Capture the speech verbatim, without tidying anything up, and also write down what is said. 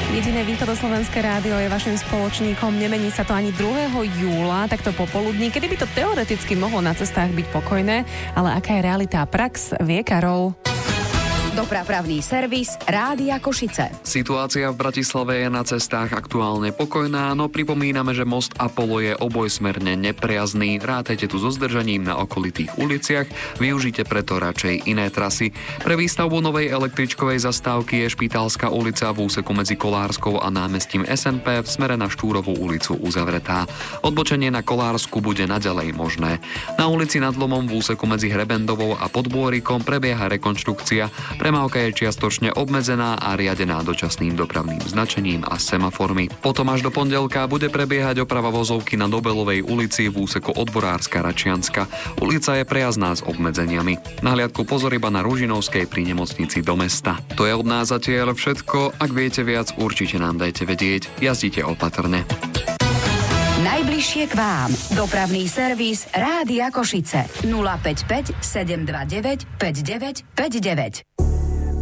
Jediné východoslovenské rádio je vašim spoločníkom. Nemení sa to ani druhého júla, takto popoludní, kedy by to teoreticky mohlo na cestách byť pokojné, ale aká je realita a prax, vie Karol. Dopravný servis Rádia Košice. Situácia v Bratislave je na cestách aktuálne pokojná, no pripomíname, že most Apollo je obojsmerne nepriazný. Rátajte tu so zdržaním na okolitých uliciach, využite preto radšej iné trasy. Pre výstavbu novej električkovej zastávky je Špitálska ulica v úseku medzi Kolárskou a námestím es en pé v smere na Štúrovú ulicu uzavretá. Odbočenie na Kolársku bude naďalej možné. Na ulici Nad Lomom v úseku medzi Hrebendovou a Podbôrikom prebieha rekonštrukcia. Premávka je čiastočne obmedzená a riadená dočasným dopravným značením a semaformi. Potom až do pondelka bude prebiehať oprava vozovky na Dobelovej ulici v úseku Odborárska Račianska. Ulica je prejazdná s obmedzeniami. Na hliadku pozor iba na Ružinovskej pri nemocnici do mesta. To je od nás zatiaľ všetko. Ak viete viac, určite nám dajte vedieť. Jazdite opatrne. Najbližšie k vám. Dopravný servis Rádia Košice. nula päť päť sedem dva deväť päť deväť päť deväť.